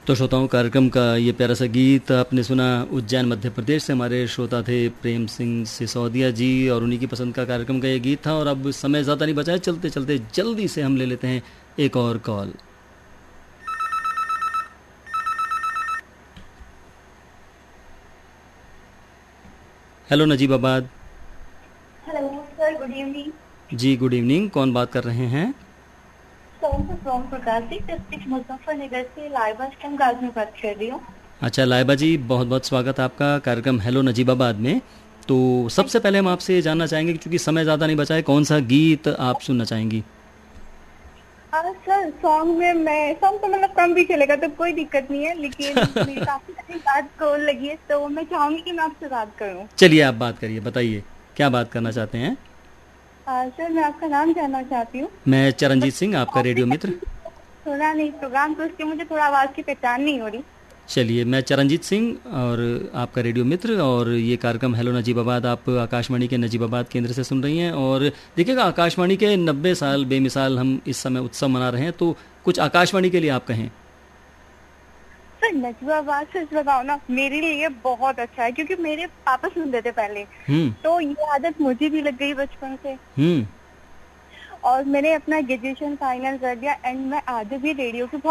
तो श्रोताओं, कार्यक्रम का ये प्यारा सा गीत आपने सुना उज्जैन मध्य प्रदेश से। हमारे श्रोता थे प्रेम सिंह सिसोदिया जी और उन्हीं की पसंद का कार्यक्रम का ये गीत था। और अब समय ज़्यादा नहीं बचा है, चलते चलते जल्दी से हम ले लेते हैं एक और call. Hello Najibabad. Hello sir, good evening. जी गुड इवनिंग, कौन बात कर रहे हैं? प्रकाश जी, डिस्ट्रिक्ट मुजफ्फरनगर से लाइबा स्टम गाज में बात कर रही हूँ। अच्छा लाइबा जी, बहुत बहुत स्वागत है आपका कार्यक्रम हेलो नजीबाबाद में। तो सबसे पहले हम आपसे जानना चाहेंगे कि चूंकि समय ज़्यादा नहीं बचा है, कौन सा गीत आप सुनना चाहेंगी? सर, सॉन्ग तो मतलब कम भी चलेगा तो कोई दिक्कत नहीं है, लेकिन मेरी काफी अच्छी बात को लगी है तो मैं चाहूंगी कि मैं आपसे बात करूँ। चलिए आप बात करिए, बताइए क्या बात करना चाहते हैं? सर, मैं आपका नाम जानना चाहती हूँ। मैं चरणजीत सिंह, आपका रेडियो मित्र। सुना नहीं प्रोग्राम, तो उसकी मुझे थोड़ा आवाज की पहचान नहीं हो रही। चलिए, मैं चरणजीत सिंह और आपका रेडियो मित्र, और ये कार्यक्रम हेलो नजीबाबाद आप आकाशवाणी के नजीबाबाद केंद्र से सुन रही हैं। और देखिएगा, आकाशवाणी के 90 साल बेमिसाल हम इस समय उत्सव मना रहे हैं, तो कुछ आकाशवाणी के लिए आप कहें। सर, नजीबाबाद से लगाओ ना, मेरे लिए ये बहुत अच्छा है क्योंकि मेरे पापा सुनते थे पहले, तो ये आदत मुझे भी लग गई बचपन से। और मैंने अपना ग्रेजुएशन फाइनल कर दिया एंड मैं आगे भी रेडियो की